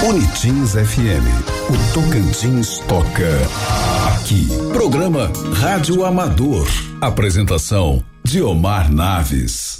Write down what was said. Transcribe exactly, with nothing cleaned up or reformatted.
Unitins F M. O Tocantins toca aqui. Programa Rádio Amador. Apresentação Diomar Naves.